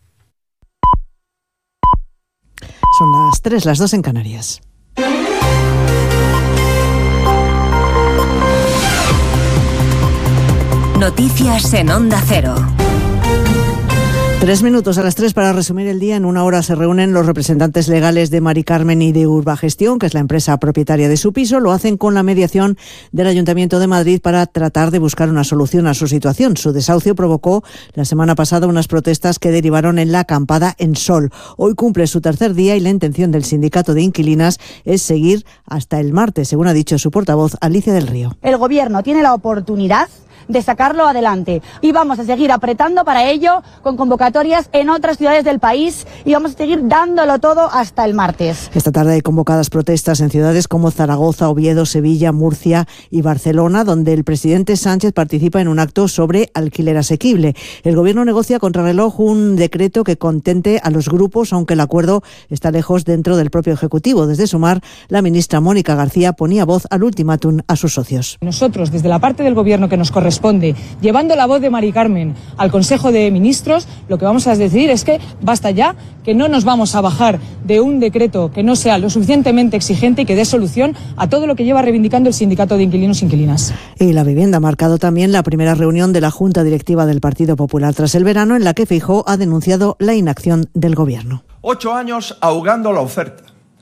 Son las 3, las 2 en Canarias. Noticias en Onda Cero. 3 minutos a las 3 para resumir el día. En una hora se reúnen los representantes legales de Mari Carmen y de Urbagestión, que es la empresa propietaria de su piso. Lo hacen con la mediación del Ayuntamiento de Madrid para tratar de buscar una solución a su situación. Su desahucio provocó la semana pasada unas protestas que derivaron en la acampada en Sol. Hoy cumple su 3er día y la intención del sindicato de inquilinas es seguir hasta el martes, según ha dicho su portavoz Alicia del Río. El Gobierno tiene la oportunidad de sacarlo adelante. Y vamos a seguir apretando para ello con convocatorias en otras ciudades del país y vamos a seguir dándolo todo hasta el martes. Esta tarde hay convocadas protestas en ciudades como Zaragoza, Oviedo, Sevilla, Murcia y Barcelona, donde el presidente Sánchez participa en un acto sobre alquiler asequible. El Gobierno negocia contrarreloj un decreto que contente a los grupos, aunque el acuerdo está lejos dentro del propio Ejecutivo. Desde Sumar, la ministra Mónica García ponía voz al ultimátum a sus socios. Nosotros, desde la parte del Gobierno que nos corresponde, llevando la voz de Mari Carmen al Consejo de Ministros, lo que vamos a decidir es que basta ya, que no nos vamos a bajar de un decreto que no sea lo suficientemente exigente y que dé solución a todo lo que lleva reivindicando el Sindicato de Inquilinos e Inquilinas. Y la vivienda ha marcado también la primera reunión de la Junta Directiva del Partido Popular tras el verano, en la que Feijóo ha denunciado la inacción del Gobierno. 8 años ahogando la oferta,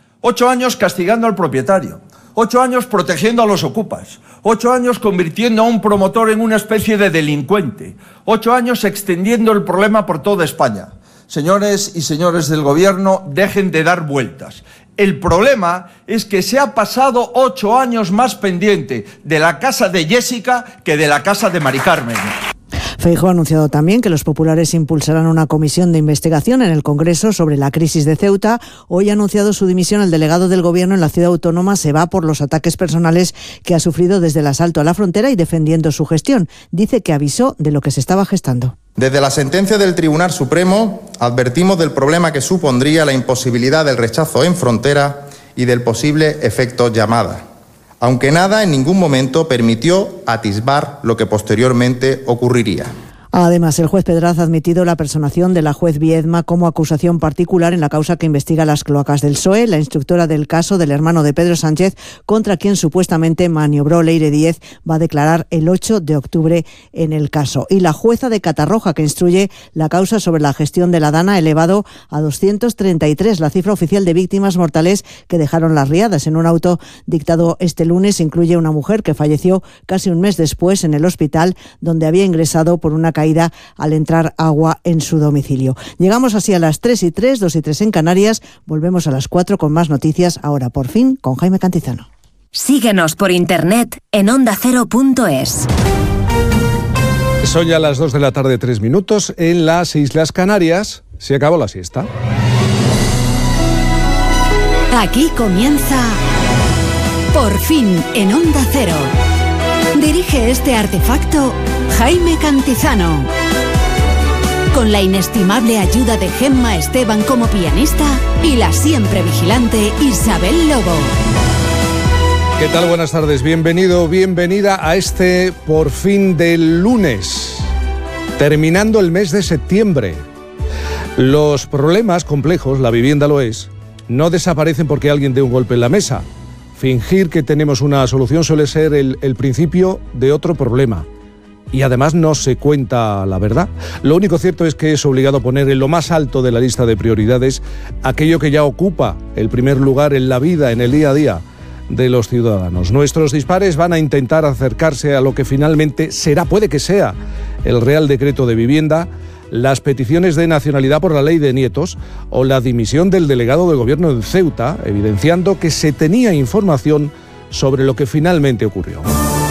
8 años castigando al propietario, 8 años protegiendo a los ocupas, 8 años convirtiendo a un promotor en una especie de delincuente, 8 años extendiendo el problema por toda España. Señores y señores del Gobierno, dejen de dar vueltas. El problema es que se ha pasado 8 años más pendiente de la casa de Jessica que de la casa de Mari Carmen. Feijóo ha anunciado también que los populares impulsarán una comisión de investigación en el Congreso sobre la crisis de Ceuta. Hoy ha anunciado su dimisión el delegado del Gobierno en la ciudad autónoma. Se va por los ataques personales que ha sufrido desde el asalto a la frontera y defendiendo su gestión. Dice que avisó de lo que se estaba gestando. Desde la sentencia del Tribunal Supremo advertimos del problema que supondría la imposibilidad del rechazo en frontera y del posible efecto llamada, aunque nada en ningún momento permitió atisbar lo que posteriormente ocurriría. Además, el juez Pedraz ha admitido la personación de la juez Viedma como acusación particular en la causa que investiga las cloacas del PSOE, la instructora del caso del hermano de Pedro Sánchez, contra quien supuestamente maniobró Leire Díez, va a declarar el 8 de octubre en el caso. Y la jueza de Catarroja, que instruye la causa sobre la gestión de la Dana, ha elevado a 233 la cifra oficial de víctimas mortales que dejaron las riadas. En un auto dictado este lunes incluye una mujer que falleció casi un mes después en el hospital, donde había ingresado por una caída al entrar agua en su domicilio. Llegamos así a las 3:03, 2:03 en Canarias. Volvemos a las 4 con más noticias, ahora por fin con Jaime Cantizano. Síguenos por internet en ondacero.es. Son ya las 2 de la tarde, 3 minutos. En las Islas Canarias se acabó la siesta. Aquí comienza Por fin en Onda Cero. Dirige este artefacto Jaime Cantizano. Con la inestimable ayuda de Gemma Esteban como pianista y la siempre vigilante Isabel Lobo. ¿Qué tal? Buenas tardes. Bienvenido, bienvenida a este Por fin del lunes, terminando el mes de septiembre. Los problemas complejos, la vivienda lo es, no desaparecen porque alguien dé un golpe en la mesa. Fingir que tenemos una solución suele ser el principio de otro problema. Y además no se cuenta la verdad. Lo único cierto es que es obligado poner en lo más alto de la lista de prioridades aquello que ya ocupa el primer lugar en la vida, en el día a día de los ciudadanos. Nuestros dispares van a intentar acercarse a lo que finalmente será, puede que sea, el Real Decreto de Vivienda, las peticiones de nacionalidad por la ley de nietos o la dimisión del delegado del Gobierno en Ceuta, evidenciando que se tenía información sobre lo que finalmente ocurrió.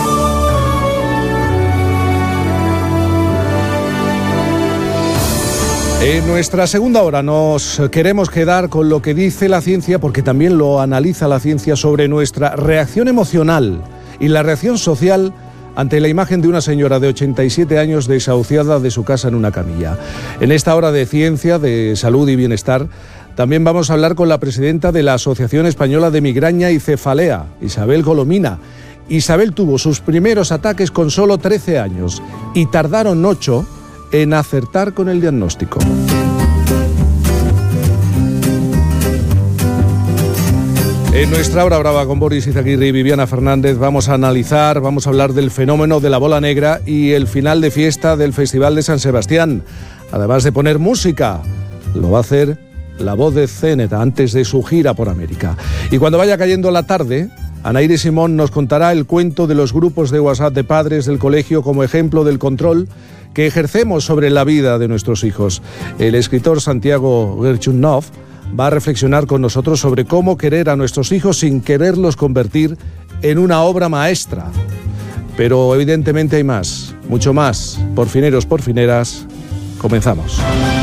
En nuestra segunda hora nos queremos quedar con lo que dice la ciencia, porque también lo analiza la ciencia, sobre nuestra reacción emocional y la reacción social ante la imagen de una señora de 87 años desahuciada de su casa en una camilla. En esta hora de ciencia, de salud y bienestar, también vamos a hablar con la presidenta de la Asociación Española de Migraña y Cefalea, Isabel Colomina. Isabel tuvo sus primeros ataques con solo 13 años y tardaron 8 en acertar con el diagnóstico. En nuestra hora brava con Boris Izaguirre y Viviana Fernández vamos a hablar del fenómeno de la bola negra y el final de fiesta del Festival de San Sebastián. Además de poner música, lo va a hacer la voz de Zeneta antes de su gira por América. Y cuando vaya cayendo la tarde, Anaíde Simón nos contará el cuento de los grupos de WhatsApp de padres del colegio como ejemplo del control que ejercemos sobre la vida de nuestros hijos. El escritor Santiago Gerchunov va a reflexionar con nosotros sobre cómo querer a nuestros hijos sin quererlos convertir en una obra maestra. Pero evidentemente hay más, mucho más. Porfineros, porfineras, comenzamos.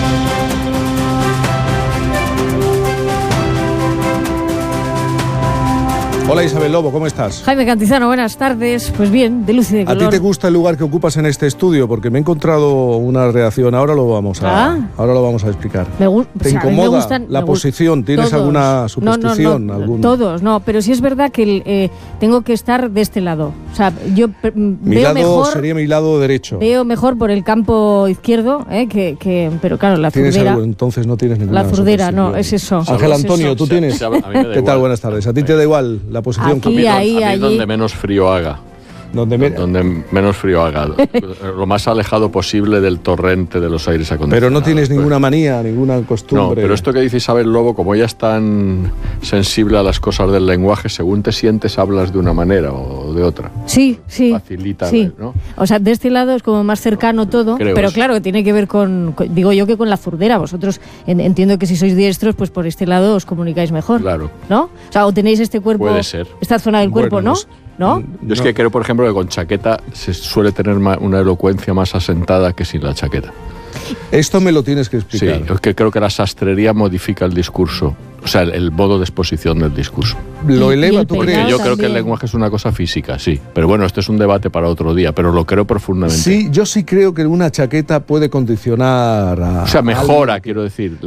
Hola Isabel Lobo, ¿cómo estás? Jaime Cantizano, buenas tardes. Pues bien, de luz y de ¿A color. ti te gusta el lugar que ocupas en este estudio? Porque me he encontrado una reacción, ahora lo vamos a explicar. ¿Te incomoda la posición? ¿Tienes todos. alguna superstición? No, todos, no, pero sí es verdad que tengo que estar de este lado. O sea, yo veo mejor... Sería mi lado derecho. Veo mejor por el campo izquierdo, pero claro, la zurdera... Entonces no tienes ninguna La zurdera, no, es eso. Ángel Antonio, ¿tú tienes? ¿Qué tal? Buenas tardes. ¿A ti te da igual la posición? Aquí, ahí, a mí donde menos frío haga. Donde menos frío haga. Lo más alejado posible del torrente de los aires acondicionados. Pero no tienes ninguna manía, ninguna costumbre. No, pero esto que dice Isabel Lobo, como ella es tan sensible a las cosas del lenguaje, según te sientes hablas de una manera o de otra. Sí. Facilita, sí. ¿no? O sea, de este lado es como más cercano todo, pero claro, que tiene que ver digo yo que con la zurdera. Vosotros entiendo que si sois diestros, pues por este lado os comunicáis mejor. Claro. ¿No? O sea, o tenéis este cuerpo, puede ser, esta zona del cuerpo, ¿no? ¿No? Yo es que creo, por ejemplo, que con chaqueta se suele tener una elocuencia más asentada que sin la chaqueta. Esto me lo tienes que explicar. Sí, es que creo que la sastrería modifica el discurso, o sea, el modo de exposición del discurso. ¿Lo eleva, tú crees? Yo creo que el lenguaje es una cosa física, sí. Pero bueno, este es un debate para otro día, pero lo creo profundamente. Sí, yo sí creo que una chaqueta puede condicionar a... O sea, mejora, quiero decir...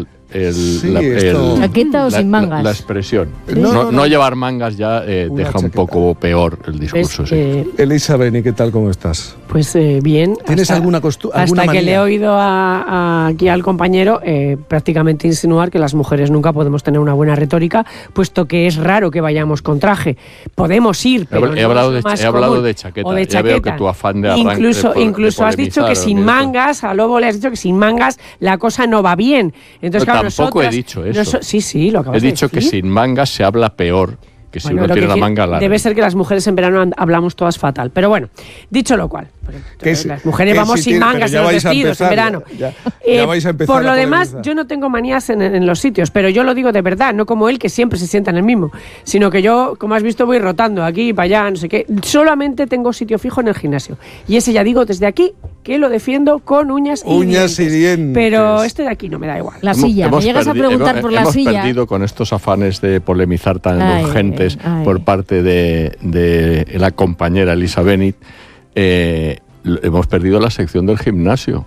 ¿Chaqueta o sin mangas? La expresión. ¿Sí? No llevar mangas ya deja chaqueta. Un poco peor el discurso. Sí. Elizabeth, ¿y qué tal? ¿Cómo estás? Pues bien. ¿Tienes alguna costumbre? Hasta manía? Que le he oído aquí al compañero prácticamente insinuar que las mujeres nunca podemos tener una buena retórica, puesto que es raro que vayamos con traje. Podemos ir, pero he hablado de chaqueta. O de chaqueta. Ya veo que tu afán de arranque Incluso has dicho que sin mangas, a Lobo le has dicho que sin mangas la cosa no va bien. Entonces, claro, tampoco he dicho eso. Sí, lo acabas de decir. He dicho que sin mangas se habla peor que si uno tiene la manga larga. Debe ser que las mujeres en verano hablamos todas fatal. Pero bueno, dicho lo cual, las mujeres vamos sin mangas en los vestidos en verano. Ya vais a empezar por lo demás, yo no tengo manías en los sitios, pero yo lo digo de verdad, no como él, que siempre se sienta en el mismo, sino que yo, como has visto, voy rotando aquí y para allá, no sé qué. Solamente tengo sitio fijo en el gimnasio. Y ese ya digo desde aquí que lo defiendo con uñas y dientes. Pero este de aquí no me da igual. La silla, me llegas a preguntar por la silla. Hemos perdido con estos afanes de polemizar tan urgentes por parte de la compañera Elisa Benit, hemos perdido la sección del gimnasio.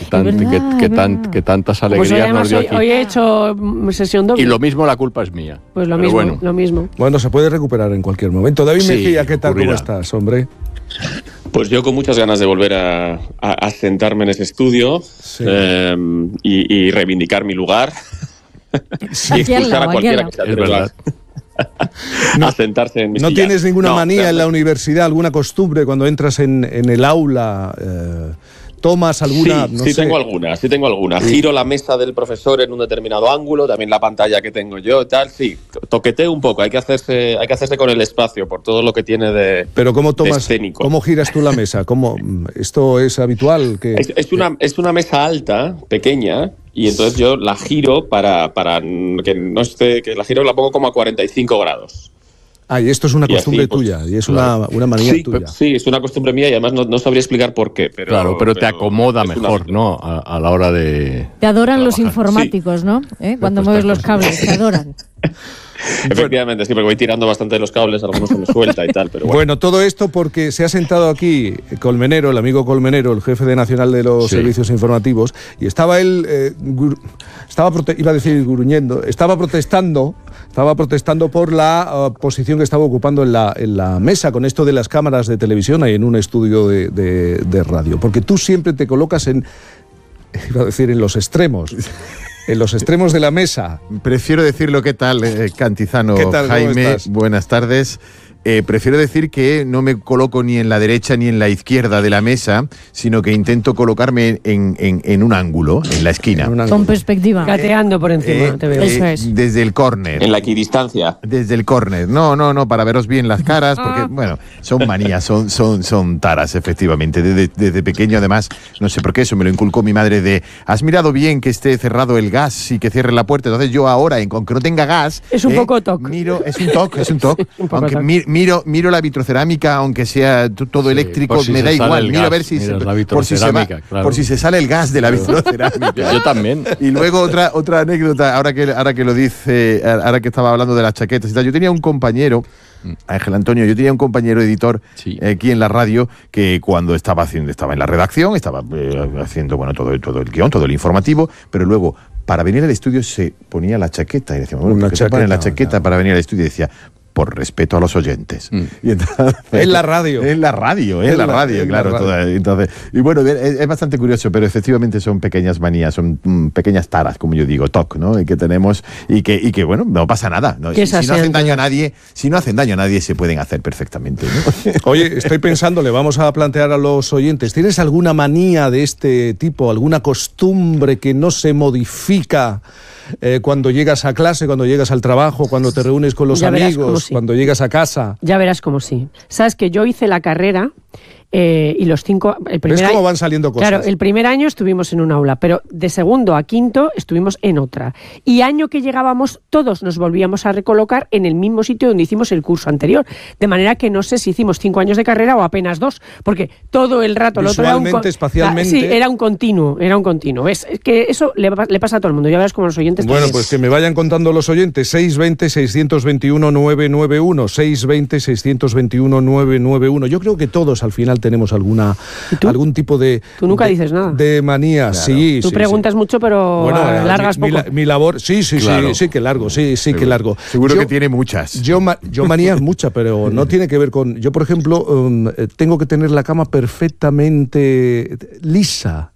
Que tantas alegrías nos dio aquí. Hoy he hecho sesión doble. Y lo mismo, la culpa es mía. Pues lo mismo. Bueno, se puede recuperar en cualquier momento. David Mejía, ¿qué tal? ¿Cómo estás, hombre? Pues yo con muchas ganas de volver a sentarme en ese estudio y reivindicar mi lugar y expulsar a cualquiera que se atreva a sentarse en mi silla. ¿No tienes ninguna manía en la universidad, alguna costumbre cuando entras en el aula? ¿Tomas alguna? Sí, tengo alguna. Giro la mesa del profesor en un determinado ángulo, también la pantalla que tengo yo, tal. Sí, toqueteo un poco. Hay que hacerse con el espacio por todo lo que tiene de. Pero ¿cómo tomas? Escénico. ¿Cómo giras tú la mesa? ¿Esto es habitual? Es una mesa alta, pequeña. Y entonces yo la giro para que no esté, que la giro la pongo como a 45 grados. Y esto es una costumbre tuya, y es una manía tuya. Sí, es una costumbre mía y además no sabría explicar por qué. Pero te acomoda mejor, ¿no? A la hora de... Te adoran los informáticos, ¿no? Cuando mueves los cables, te adoran. Efectivamente, sí, porque voy tirando bastante de los cables, algunos se me suelta y tal, pero bueno. Bueno, todo esto porque se ha sentado aquí Colmenero, el amigo Colmenero, el jefe nacional de los servicios informativos, y estaba él, estaba protestando por la posición que estaba ocupando en la mesa con esto de las cámaras de televisión y en un estudio de radio, porque tú siempre te colocas en los extremos. En los extremos de la mesa. Prefiero decirlo, ¿qué tal, Cantizano? ¿Qué tal, Jaime? Buenas tardes. Prefiero decir que no me coloco ni en la derecha ni en la izquierda de la mesa, sino que intento colocarme en un ángulo, en la esquina. Con perspectiva. Gateando por encima, te veo. Eso es. Desde el córner. ¿En la equidistancia? Desde el córner. No, para veros bien las caras, porque, bueno, son manías, son taras, efectivamente. Desde pequeño, además, no sé por qué, eso me lo inculcó mi madre de, ¿has mirado bien que esté cerrado el gas y que cierre la puerta? Entonces yo ahora, aunque no tenga gas... Es un poco toc. Es un toc. Aunque miro la vitrocerámica, aunque sea todo eléctrico, me da igual. Miro a ver si por si se sale el gas de la vitrocerámica. Yo también. Y luego otra anécdota, ahora que lo dice, ahora que estaba hablando de las chaquetas y tal. Yo tenía un compañero, Ángel Antonio, editor aquí en la radio, que cuando estaba en la redacción, estaba haciendo todo el guión, todo el informativo, pero luego para venir al estudio se ponía la chaqueta y decía, ¿por qué se pone la chaqueta para venir al estudio? Y decía, por respeto a los oyentes. Y entonces, es la radio, claro. Entonces, y bueno, es bastante curioso, pero efectivamente son pequeñas manías, son pequeñas taras, como yo digo, TOC, ¿no? Y que tenemos y que bueno, no pasa nada, ¿no? Si no hacen daño a nadie, se pueden hacer perfectamente, ¿no? Oye, estoy pensando, le vamos a plantear a los oyentes, ¿tienes alguna manía de este tipo, alguna costumbre que no se modifica cuando llegas a clase, cuando llegas al trabajo, cuando te reúnes con los amigos, cuando llegas a casa? Ya verás cómo sí. Sabes que yo hice la carrera y los 5... ¿Ves cómo van saliendo cosas? Claro, el primer año estuvimos en un aula, pero de segundo a quinto estuvimos en otra. Y año que llegábamos, todos nos volvíamos a recolocar en el mismo sitio donde hicimos el curso anterior. De manera que no sé si hicimos 5 años de carrera o apenas 2, porque todo el rato... Visualmente, espacialmente... Sí, era un continuo. Es que eso le pasa a todo el mundo. Ya verás como los oyentes... Bueno, pues que me vayan contando los oyentes. 620-621-991, 620-621-991. Yo creo que todos al final tenemos algún tipo de... Tú nunca dices nada. De manía, claro. Sí. Tú preguntas mucho, pero bueno, largas poco. Mi labor, sí, claro. Sí que largo, que largo. Seguro que tiene muchas. Yo manías muchas, pero no tiene que ver con... Yo, por ejemplo, tengo que tener la cama perfectamente lisa.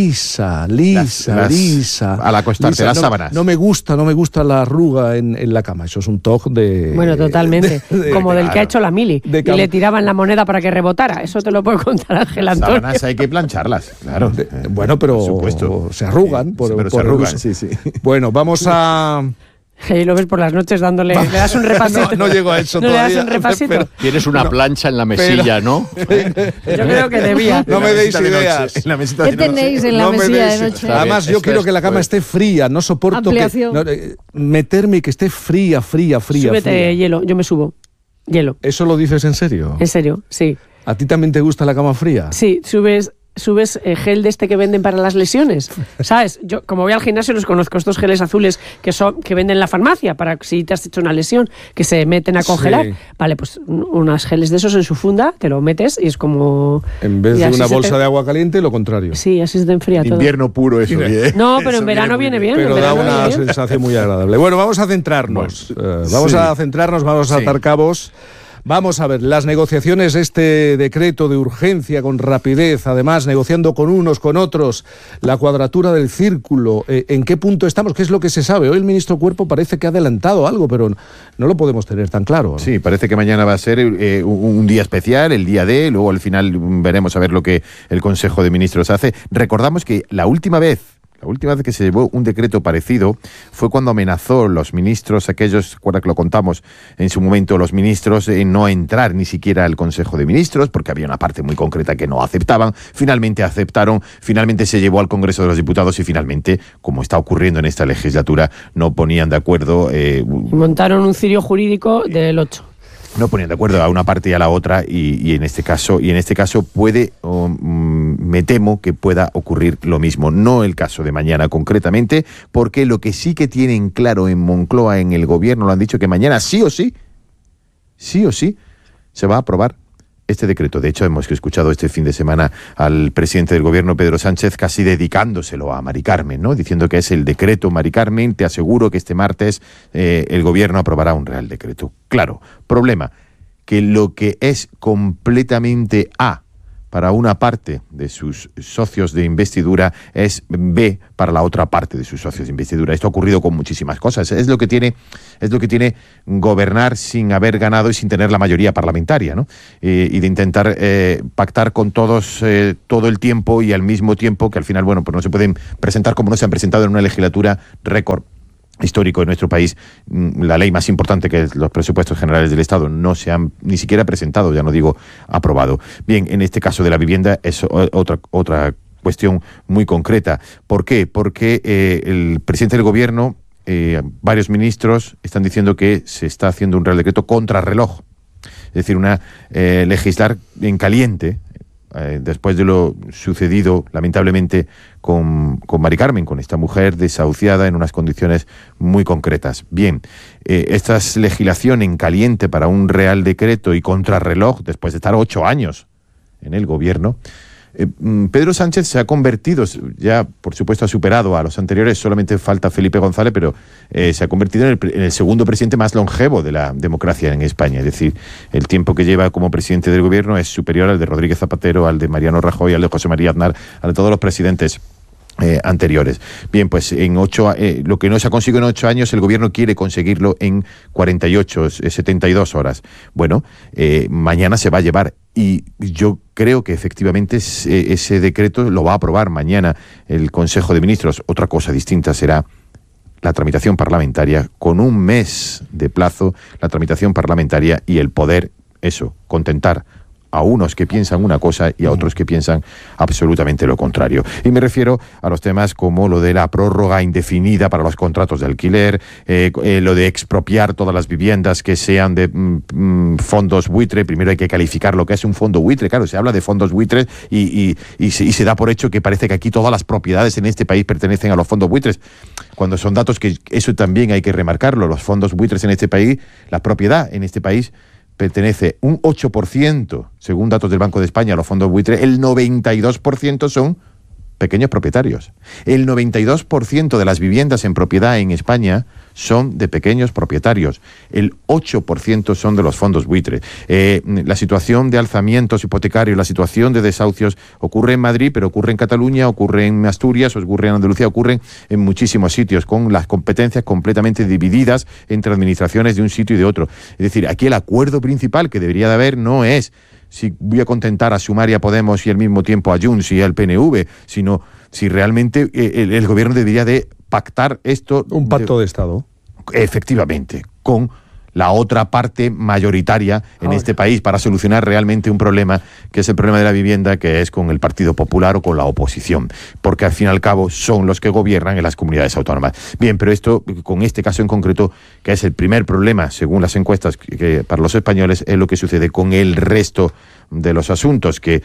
Al acostarte, las sábanas. No me gusta la arruga en la cama. Eso es un toque de... Bueno, totalmente. Como del que ha hecho la Mili. Y le tiraban la moneda para que rebotara. Eso te lo puedo contar, Ángel Antonio. Sábanas hay que plancharlas, claro. Bueno, pero se arrugan. Se arrugan, sí. Bueno, vamos a... Y lo ves por las noches dándole... Le das un repasito. No llego a eso todavía. ¿Le das un repasito? Tienes una plancha en la mesilla, ¿no? Yo creo que debía. No me deis ideas. ¿Qué tenéis en la mesilla de noche? Además, yo quiero que la cama esté fría. No soporto meterme y que esté fría. Súbete hielo. Yo me subo. Hielo. ¿Eso lo dices en serio? En serio, sí. ¿A ti también te gusta la cama fría? Sí, subes gel de este que venden para las lesiones, ¿sabes? Yo, como voy al gimnasio, los conozco, estos geles azules que venden en la farmacia para si te has hecho una lesión, que se meten a congelar. Sí. Vale, pues unos geles de esos en su funda, te lo metes y es como... En vez de una bolsa de agua caliente, lo contrario. Sí, así se te enfría todo. Invierno puro eso, bien. No, pero en verano viene bien. Pero da una sensación muy agradable. Bueno, vamos a centrarnos. Vamos a atar cabos. Vamos a ver, las negociaciones, este decreto de urgencia con rapidez, además negociando con unos, con otros, la cuadratura del círculo, ¿en qué punto estamos? ¿Qué es lo que se sabe? Hoy el ministro Cuerpo parece que ha adelantado algo, pero no lo podemos tener tan claro, ¿no? Sí, parece que mañana va a ser un día especial, el día D, luego al final veremos a ver lo que el Consejo de Ministros hace. Recordamos que la última vez que se llevó un decreto parecido fue cuando amenazó los ministros, aquellos, recuerda que lo contamos en su momento, los ministros en no entrar ni siquiera al Consejo de Ministros, porque había una parte muy concreta que no aceptaban. Finalmente aceptaron, finalmente se llevó al Congreso de los Diputados y finalmente, como está ocurriendo en esta legislatura, no ponían de acuerdo. Montaron un cirio jurídico del 8. No ponían de acuerdo a una parte y a la otra y en este caso puede, me temo que pueda ocurrir lo mismo. No el caso de mañana concretamente, porque lo que sí que tienen claro en Moncloa, en el gobierno, lo han dicho que mañana sí o sí, se va a aprobar este decreto. De hecho, hemos escuchado este fin de semana al presidente del gobierno, Pedro Sánchez, casi dedicándoselo a Mari Carmen, ¿no? Diciendo que es el decreto, Mari Carmen, te aseguro que este martes el gobierno aprobará un real decreto. Claro, problema, que lo que es completamente A para una parte de sus socios de investidura es B para la otra parte de sus socios de investidura. Esto ha ocurrido con muchísimas cosas. Es lo que tiene gobernar sin haber ganado y sin tener la mayoría parlamentaria, ¿no? Y de intentar pactar con todos todo el tiempo y al mismo tiempo que al final, bueno, pues no se pueden presentar como no se han presentado en una legislatura récord histórico de nuestro país. La ley más importante, que es los presupuestos generales del Estado, no se han ni siquiera presentado, ya no digo aprobado. Bien, en este caso de la vivienda es otra cuestión muy concreta. ¿Por qué? Porque el presidente del gobierno, varios ministros están diciendo que se está haciendo un real decreto contrarreloj. Es decir, legislar en caliente, después de lo sucedido lamentablemente con Mari Carmen, con esta mujer desahuciada en unas condiciones muy concretas. Bien, esta legislación en caliente para un Real Decreto y contrarreloj, después de estar 8 años en el gobierno, Pedro Sánchez se ha convertido, ya por supuesto ha superado a los anteriores, solamente falta Felipe González, pero se ha convertido en el segundo presidente más longevo de la democracia en España. Es decir, el tiempo que lleva como presidente del gobierno es superior al de Rodríguez Zapatero, al de Mariano Rajoy, al de José María Aznar, al de todos los presidentes anteriores. Bien, pues lo que no se ha conseguido en 8 años, el gobierno quiere conseguirlo en 48, 72 horas. Bueno, mañana se va a llevar, y yo creo que efectivamente ese decreto lo va a aprobar mañana el Consejo de Ministros. Otra cosa distinta será la tramitación parlamentaria, con un mes de plazo, la tramitación parlamentaria y el poder, contentar a unos que piensan una cosa y a otros que piensan absolutamente lo contrario. Y me refiero a los temas como lo de la prórroga indefinida para los contratos de alquiler, lo de expropiar todas las viviendas que sean de fondos buitre. Primero hay que calificar lo que es un fondo buitre. Claro, se habla de fondos buitres y se da por hecho que parece que aquí todas las propiedades en este país pertenecen a los fondos buitres, cuando son datos que eso también hay que remarcarlo. Los fondos buitres en este país, la propiedad en este país, pertenece un 8%, según datos del Banco de España, a los fondos buitres. El 92% son pequeños propietarios. El 92% de las viviendas en propiedad en España son de pequeños propietarios. El 8% son de los fondos buitres. La situación de alzamientos hipotecarios, la situación de desahucios ocurre en Madrid, pero ocurre en Cataluña, ocurre en Asturias, ocurre en Andalucía, ocurre en muchísimos sitios, con las competencias completamente divididas entre administraciones de un sitio y de otro. Es decir, aquí el acuerdo principal que debería de haber no es si voy a contentar a Sumar y a Podemos y al mismo tiempo a Junts y al PNV, sino si realmente el gobierno debería de pactar esto. Un pacto de Estado. Efectivamente, con la otra parte mayoritaria en este país, para solucionar realmente un problema, que es el problema de la vivienda, que es con el Partido Popular o con la oposición, porque al fin y al cabo son los que gobiernan en las comunidades autónomas. Bien, pero esto, con este caso en concreto, que es el primer problema, según las encuestas, que para los españoles, es lo que sucede con el resto de los asuntos, que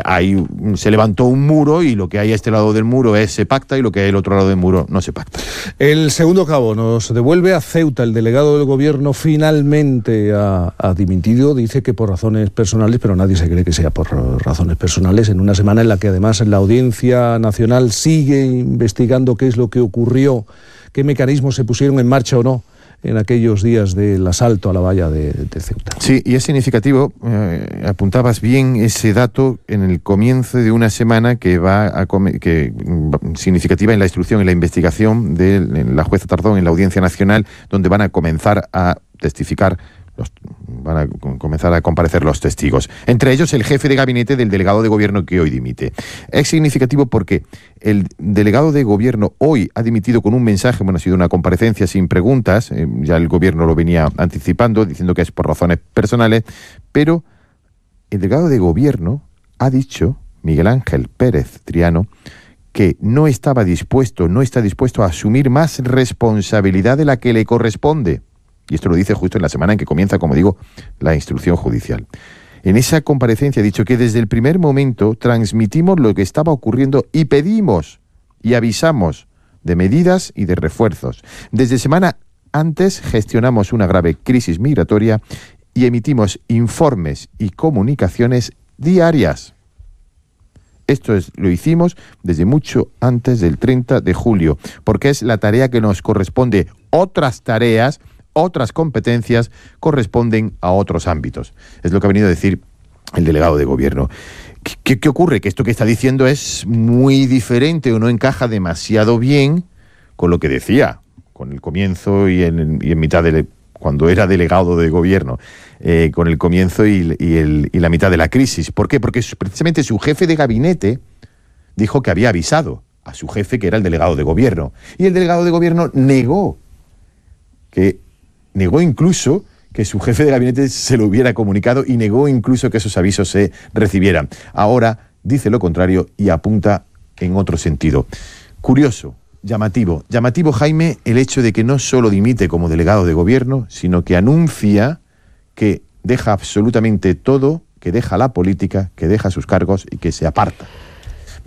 se levantó un muro y lo que hay a este lado del muro se pacta, y lo que hay al otro lado del muro no se pacta. El segundo cabo nos devuelve a Ceuta. El delegado del gobierno finalmente ha dimitido, dice que por razones personales, pero nadie se cree que sea por razones personales, en una semana en la que además la Audiencia Nacional sigue investigando qué es lo que ocurrió, qué mecanismos se pusieron en marcha o no en aquellos días del asalto a la valla de Ceuta. Sí, y es significativo, apuntabas bien ese dato en el comienzo de una semana significativa en la instrucción, en la investigación de la jueza Tardón en la Audiencia Nacional, donde van a comenzar a testificar, van a comenzar a comparecer los testigos. Entre ellos el jefe de gabinete del delegado de gobierno que hoy dimite. Es significativo porque el delegado de gobierno hoy ha dimitido con un mensaje, ha sido una comparecencia sin preguntas, ya el gobierno lo venía anticipando, diciendo que es por razones personales, pero el delegado de gobierno ha dicho, Miguel Ángel Pérez Triano, que no está dispuesto a asumir más responsabilidad de la que le corresponde. Y esto lo dice justo en la semana en que comienza, como digo, la instrucción judicial. En esa comparecencia ha dicho que desde el primer momento transmitimos lo que estaba ocurriendo y pedimos y avisamos de medidas y de refuerzos. Desde semana antes gestionamos una grave crisis migratoria y emitimos informes y comunicaciones diarias. Lo hicimos desde mucho antes del 30 de julio, porque es la tarea que nos corresponde. Otras competencias corresponden a otros ámbitos. Es lo que ha venido a decir el delegado de gobierno. ¿Qué ocurre? Que esto que está diciendo es muy diferente o no encaja demasiado bien con lo que decía, con el comienzo y en mitad cuando era delegado de gobierno, con el comienzo y la mitad de la crisis. ¿Por qué? Porque precisamente su jefe de gabinete dijo que había avisado a su jefe, que era el delegado de gobierno. Y el delegado de gobierno negó incluso que su jefe de gabinete se lo hubiera comunicado y negó incluso que esos avisos se recibieran. Ahora dice lo contrario y apunta en otro sentido. Curioso, llamativo, Jaime, el hecho de que no solo dimite como delegado de gobierno, sino que anuncia que deja absolutamente todo, que deja la política, que deja sus cargos y que se aparta.